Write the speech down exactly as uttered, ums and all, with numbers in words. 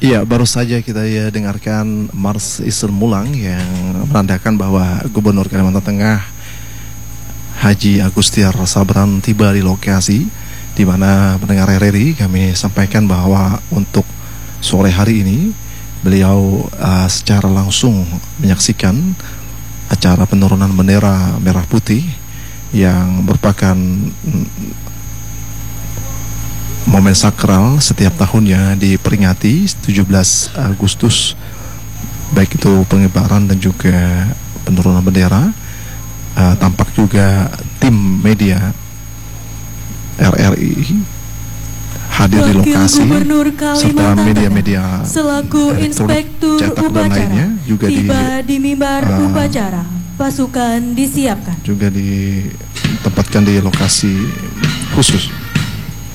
Iya, baru saja kita ya dengarkan Mars Isur Mulang yang menandakan bahwa Gubernur Kalimantan Tengah Haji Agustiar Sabran tiba di lokasi, di mana pendengar R R I kami sampaikan bahwa untuk sore hari ini beliau uh, secara langsung menyaksikan acara penurunan bendera merah putih yang merupakan momen sakral setiap tahunnya diperingati tujuh belas Agustus, baik itu pengibaran dan juga penurunan bendera. Uh, tampak juga tim media R R I hadir di lokasi serta media-media selaku inspektur cetak dan lainnya juga tiba di, di mimbar uh, upacara. Pasukan disiapkan. Juga ditempatkan di lokasi khusus.